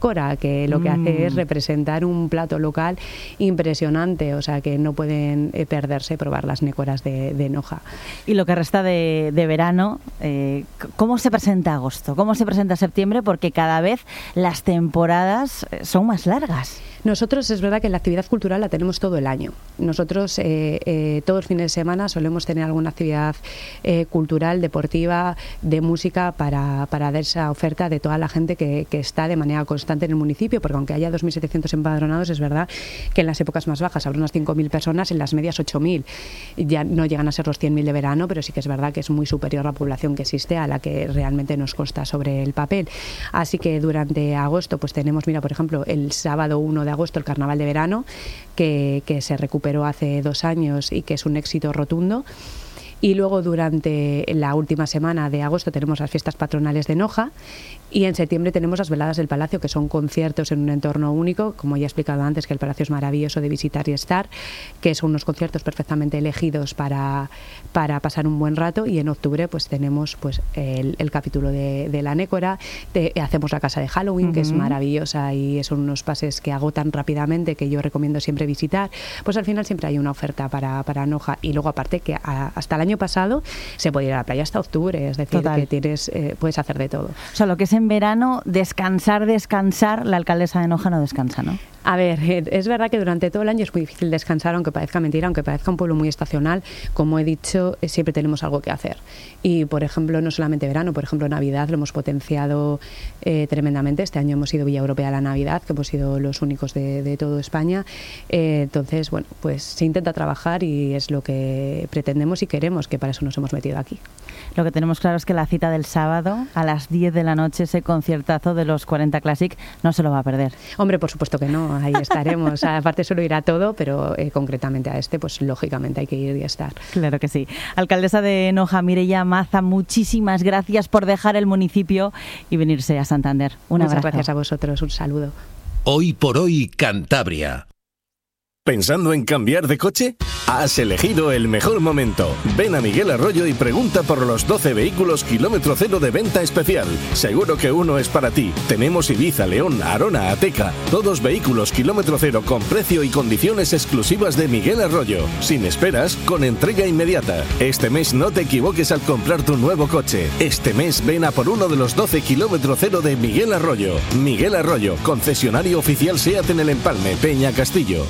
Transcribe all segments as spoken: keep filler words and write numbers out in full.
Cora, que lo que mm. hace es representar un plato local impresionante, o sea que no pueden eh, perderse probar las nécoras de, de Noja. Y lo que resta de, de verano, eh, ¿cómo se presenta agosto? ¿Cómo se presenta septiembre? Porque cada vez las temporadas son más largas. Nosotros es verdad que la actividad cultural la tenemos todo el año. Nosotros eh, eh, todos los fines de semana solemos tener alguna actividad eh, cultural, deportiva, de música para, para dar esa oferta de toda la gente que, que está de manera constante en el municipio, porque aunque haya dos mil setecientos empadronados, es verdad que en las épocas más bajas habrá unas cinco mil personas, en las medias ocho mil. Ya no llegan a ser los cien mil de verano, pero sí que es verdad que es muy superior la población que existe a la que realmente nos consta sobre el papel. Así que durante agosto pues tenemos, mira, por ejemplo, el sábado uno de agosto el Carnaval de Verano, que, que se recuperó hace dos años y que es un éxito rotundo. Y luego durante la última semana de agosto tenemos las fiestas patronales de Noja y en septiembre tenemos las veladas del Palacio, que son conciertos en un entorno único, como ya he explicado antes, que el Palacio es maravilloso de visitar y estar, que son unos conciertos perfectamente elegidos para, para pasar un buen rato. Y en octubre pues tenemos pues el, el capítulo de, de la Nécora, de, hacemos la casa de Halloween, uh-huh. que es maravillosa y son unos pases que agotan rápidamente, que yo recomiendo siempre visitar. Pues al final siempre hay una oferta para, para Noja, y luego aparte que a, hasta el año pasado se puede ir a la playa hasta octubre, es decir, Total. que tienes eh, puedes hacer de todo. O sea, lo que es en verano, descansar, descansar, la alcaldesa de Noja no descansa, ¿no? A ver, es verdad que durante todo el año es muy difícil descansar, aunque parezca mentira, aunque parezca un pueblo muy estacional. Como he dicho, siempre tenemos algo que hacer. Y, por ejemplo, no solamente verano, por ejemplo, Navidad lo hemos potenciado eh, tremendamente. Este año hemos sido Villa Europea de la Navidad, que hemos sido los únicos de, de toda España. Eh, entonces, bueno, pues se intenta trabajar y es lo que pretendemos y queremos, que para eso nos hemos metido aquí. Lo que tenemos claro es que la cita del sábado a las diez de la noche, ese conciertazo de los cuarenta Classic, no se lo va a perder. Hombre, por supuesto que no. Ahí estaremos. Aparte suelo ir a todo, pero eh, concretamente a este, pues lógicamente hay que ir y estar. Claro que sí. Alcaldesa de Noja, Mireia Maza, muchísimas gracias por dejar el municipio y venirse a Santander. Un Muchas abrazo. gracias a vosotros. Un saludo. Hoy por hoy, Cantabria. ¿Pensando en cambiar de coche? Has elegido el mejor momento. Ven a Miguel Arroyo y pregunta por los doce vehículos kilómetro cero de venta especial. Seguro que uno es para ti. Tenemos Ibiza, León, Arona, Ateca. Todos vehículos kilómetro cero con precio y condiciones exclusivas de Miguel Arroyo. Sin esperas, con entrega inmediata. Este mes no te equivoques al comprar tu nuevo coche. Este mes ven a por uno de los doce kilómetro cero de Miguel Arroyo. Miguel Arroyo, concesionario oficial SEAT en el Empalme, Peña Castillo.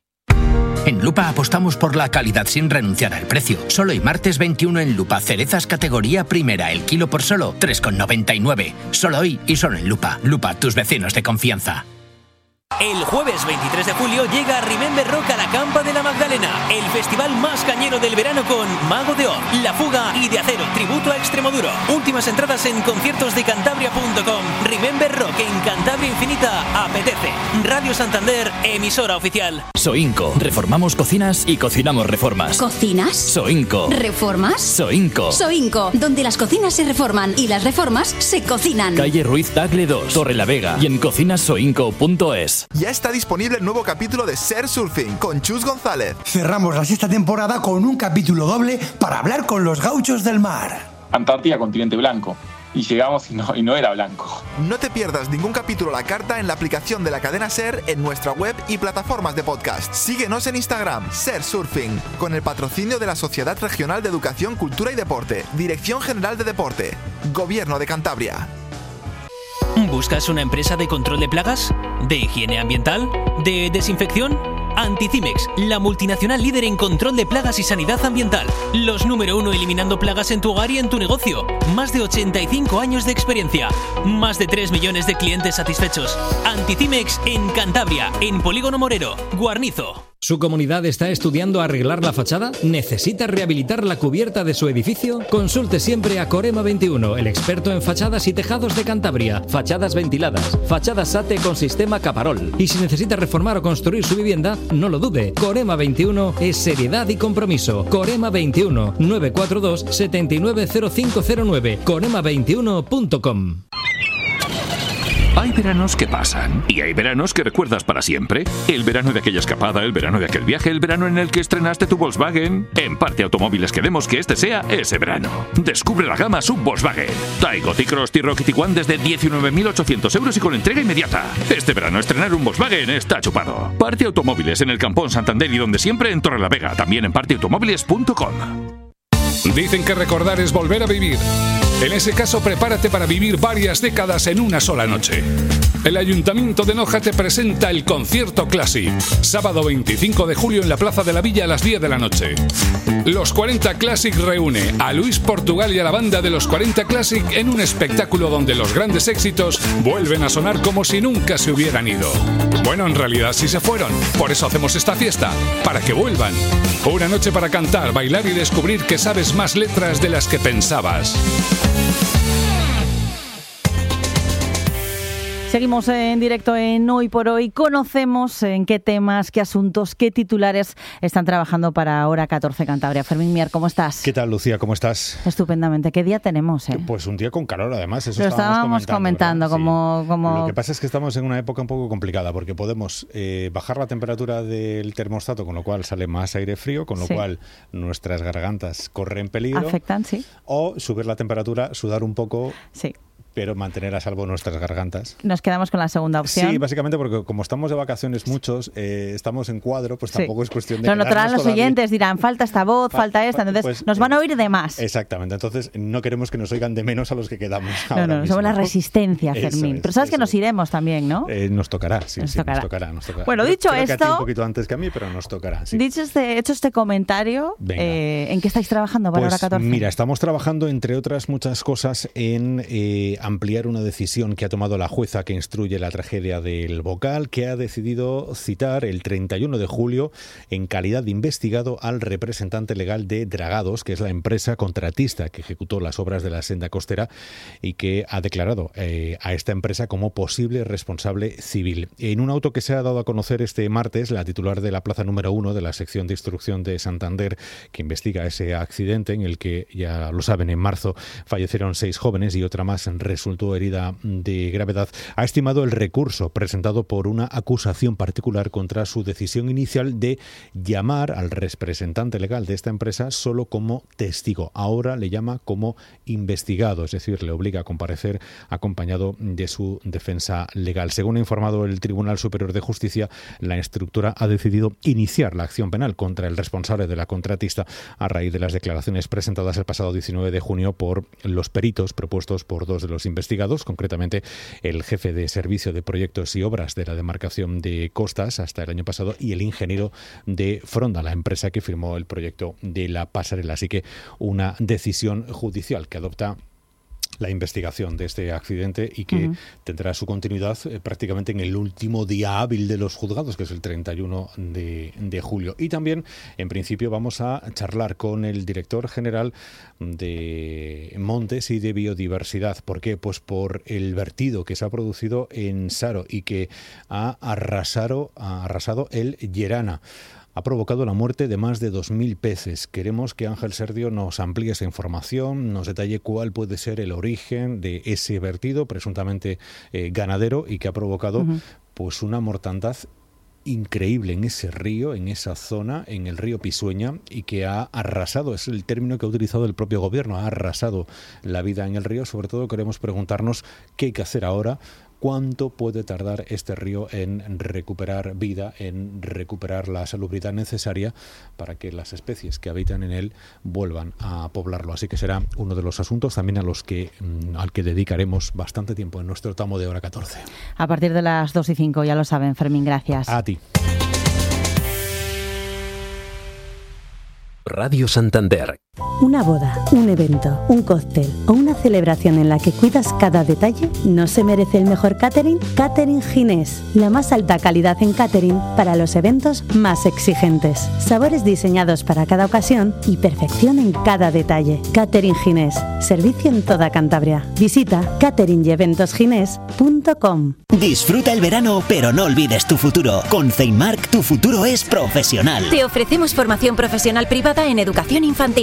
En Lupa apostamos por la calidad sin renunciar al precio. Solo hoy martes veintiuno en Lupa, cerezas categoría primera, el kilo por solo tres con noventa y nueve. Solo hoy y solo en Lupa. Lupa, tus vecinos de confianza. El jueves veintitrés de julio llega Remember Rock a la Campa de la Magdalena, el festival más cañero del verano con Mago de Oz, La Fuga y De Acero, tributo a Extremoduro. Últimas entradas en conciertos de cantabria punto com. Remember Rock en Cantabria Infinita apetece. Radio Santander, emisora oficial. Soinco. Reformamos cocinas y cocinamos reformas. ¿Cocinas? Soinco. ¿Reformas? Soinco. Soinco, donde las cocinas se reforman y las reformas se cocinan. Calle Ruiz Tagle dos, Torre la Vega y en cocinas soinco punto es. Ya está disponible el nuevo capítulo de Ser Surfing con Chus González. Cerramos la sexta temporada con un capítulo doble para hablar con los gauchos del mar. Antártida, continente blanco. Y llegamos y no, y no era blanco. No te pierdas ningún capítulo a la carta en la aplicación de la cadena SER, en nuestra web y plataformas de podcast. Síguenos en Instagram, Ser Surfing, con el patrocinio de la Sociedad Regional de Educación, Cultura y Deporte, Dirección General de Deporte, Gobierno de Cantabria. ¿Buscas una empresa de control de plagas? ¿De higiene ambiental? ¿De desinfección? Anticimex, la multinacional líder en control de plagas y sanidad ambiental. Los número uno eliminando plagas en tu hogar y en tu negocio. Más de ochenta y cinco años de experiencia. Más de tres millones de clientes satisfechos. Anticimex en Cantabria, en Polígono Morero, Guarnizo. ¿Su comunidad está estudiando arreglar la fachada? ¿Necesita rehabilitar la cubierta de su edificio? Consulte siempre a Corema veintiuno, el experto en fachadas y tejados de Cantabria. Fachadas ventiladas, fachadas SATE con sistema Caparol. Y si necesita reformar o construir su vivienda, no lo dude. Corema veintiuno es seriedad y compromiso. Corema veintiuno, nueve cuatro dos, siete nueve cero cinco cero nueve. corema veintiuno punto com. Hay veranos que pasan y hay veranos que recuerdas para siempre. El verano de aquella escapada, el verano de aquel viaje, el verano en el que estrenaste tu Volkswagen. En Parte Automóviles queremos que este sea ese verano. Descubre la gama sub Volkswagen. Taigo, T-Cross, T-Roc y Tiguan desde diecinueve mil ochocientos euros y con entrega inmediata. Este verano estrenar un Volkswagen está chupado. Parte Automóviles en el Campón Santander y donde siempre en Torrelavega. También en parte automóviles punto com. Dicen que recordar es volver a vivir. En ese caso, prepárate para vivir varias décadas en una sola noche. El Ayuntamiento de Noja te presenta el Concierto Classic. Sábado veinticinco de julio en la Plaza de la Villa a las diez de la noche. Los cuarenta Classic reúne a Luis Portugal y a la banda de los cuarenta Classic en un espectáculo donde los grandes éxitos vuelven a sonar como si nunca se hubieran ido. Bueno, en realidad sí se fueron. Por eso hacemos esta fiesta, para que vuelvan. Una noche para cantar, bailar y descubrir que sabes más letras de las que pensabas. Seguimos en directo en Hoy por Hoy. Conocemos en qué temas, qué asuntos, qué titulares están trabajando para Hora catorce Cantabria. Fermín Mier, ¿cómo estás? ¿Qué tal, Lucía? ¿Cómo estás? Estupendamente. ¿Qué día tenemos? Eh? Pues un día con calor, además. Eso Lo estábamos comentando, comentando como, sí. como... Lo que pasa es que estamos en una época un poco complicada porque podemos eh, bajar la temperatura del termostato, con lo cual sale más aire frío, con lo sí. cual nuestras gargantas corren peligro. Afectan, sí. O subir la temperatura, sudar un poco. Sí. Pero mantener a salvo nuestras gargantas. Nos quedamos con la segunda opción. Sí, básicamente porque como estamos de vacaciones muchos, eh, estamos en cuadro, pues tampoco sí. es cuestión de... Lo notarán los oyentes, dirán, falta esta voz, fa falta esta, entonces pues, nos van a oír de más. Exactamente, entonces no queremos que nos oigan de menos a los que quedamos no, ahora No, no, somos la resistencia, Fermín. Es, pero sabes que es. nos iremos también, ¿no? Eh, nos tocará, sí, nos, sí tocará. nos tocará, nos tocará. Bueno, dicho Creo esto... que a ti un poquito antes que a mí, pero nos tocará, sí. Dicho este, hecho este comentario, eh, ¿en qué estáis trabajando para pues, Hora catorce? Mira, estamos trabajando, entre otras muchas cosas, en eh, ampliar una decisión que ha tomado la jueza que instruye la tragedia del Bocal, que ha decidido citar el treinta y uno de julio en calidad de investigado al representante legal de Dragados, que es la empresa contratista que ejecutó las obras de la senda costera y que ha declarado eh, a esta empresa como posible responsable civil. En un auto que se ha dado a conocer este martes, la titular de la plaza número uno de la sección de instrucción de Santander, que investiga ese accidente en el que, ya lo saben, en marzo fallecieron seis jóvenes y otra más resultó herida de gravedad, ha estimado el recurso presentado por una acusación particular contra su decisión inicial de llamar al representante legal de esta empresa solo como testigo. Ahora le llama como investigado, es decir, le obliga a comparecer acompañado de su defensa legal. Según ha informado el Tribunal Superior de Justicia, la instructora ha decidido iniciar la acción penal contra el responsable de la contratista a raíz de las declaraciones presentadas el pasado diecinueve de junio por los peritos propuestos por dos de los investigados, concretamente el jefe de Servicio de Proyectos y Obras de la demarcación de Costas hasta el año pasado y el ingeniero de Fronda, la empresa que firmó el proyecto de la pasarela. Así que una decisión judicial que adopta la investigación de este accidente y que uh-huh. tendrá su continuidad eh, prácticamente en el último día hábil de los juzgados, que es el treinta y uno de, de julio. Y también, en principio, vamos a charlar con el director general de Montes y de Biodiversidad. ¿Por qué? Pues por el vertido que se ha producido en Saro y que ha arrasado, ha arrasado el Llerana. Ha provocado la muerte de más de dos mil peces. Queremos que Ángel Serdio nos amplíe esa información, nos detalle cuál puede ser el origen de ese vertido, presuntamente eh, ganadero, y que ha provocado uh-huh. pues una mortandad increíble en ese río, en esa zona, en el río Pisueña, y que ha arrasado, es el término que ha utilizado el propio gobierno, ha arrasado la vida en el río. Sobre todo queremos preguntarnos qué hay que hacer ahora. ¿Cuánto puede tardar este río en recuperar vida, en recuperar la salubridad necesaria para que las especies que habitan en él vuelvan a poblarlo? Así que será uno de los asuntos también a los que, al que dedicaremos bastante tiempo en nuestro tramo de Hora catorce. A partir de las dos y cinco, ya lo saben, Fermín, gracias. A ti. Radio Santander. Una boda, un evento, un cóctel o una celebración en la que cuidas cada detalle, ¿no se merece el mejor catering? Catering Ginés, la más alta calidad en catering para los eventos más exigentes. Sabores diseñados para cada ocasión y perfección en cada detalle. Catering Ginés, servicio en toda Cantabria. Visita catering y eventos ginés punto com. Disfruta el verano, pero no olvides tu futuro. Con Ceinmark, tu futuro es profesional. Te ofrecemos formación profesional privada en educación infantil, integración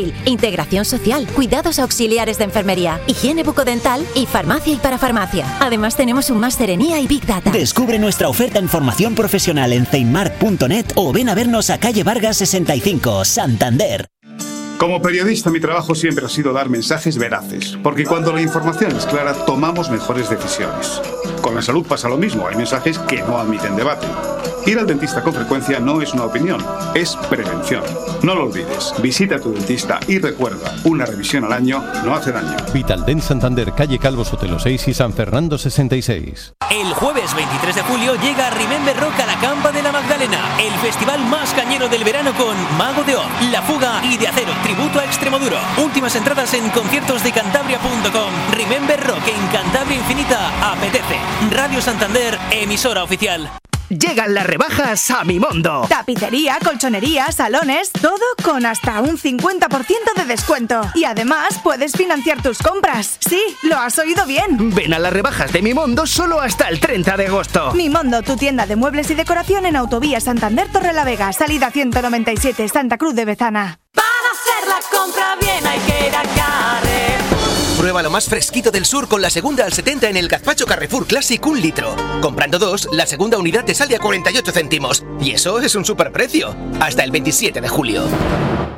integración social, cuidados auxiliares de enfermería, higiene bucodental y farmacia y parafarmacia. Además tenemos un máster en I A y Big Data. Descubre nuestra oferta en formación profesional en ceinmar punto net o ven a vernos a calle Vargas sesenta y cinco, Santander. Como periodista, mi trabajo siempre ha sido dar mensajes veraces, porque cuando la información es clara, tomamos mejores decisiones. Con la salud pasa lo mismo, hay mensajes que no admiten debate. Ir al dentista con frecuencia no es una opinión, es prevención. No lo olvides, visita a tu dentista y recuerda, una revisión al año no hace daño. Vitaldent Santander, calle Calvo Sotelo seis y San Fernando sesenta y seis. El jueves veintitrés de julio llega Remember Rock a la Campa de la Magdalena, el festival más cañero del verano con Mago de Oz, La Fuga y De Acero, tributo a Extremoduro. Últimas entradas en conciertos de cantabria punto com. Remember Rock en Cantabria Infinita apetece. Radio Santander, emisora oficial. Llegan las rebajas a Mimondo. Tapicería, colchonería, salones, todo con hasta un cincuenta por ciento de descuento. Y además puedes financiar tus compras. Sí, lo has oído bien. Ven a las rebajas de Mimondo solo hasta el treinta de agosto. Mimondo, tu tienda de muebles y decoración en Autovía Santander Torrelavega, salida ciento noventa y siete, Santa Cruz de Bezana. Para hacer la compra bien hay que ir a Carrefour. Prueba lo más fresquito del sur con la segunda al setenta en el gazpacho Carrefour Classic un litro. Comprando dos, la segunda unidad te sale a cuarenta y ocho céntimos. Y eso es un superprecio. Hasta el veintisiete de julio.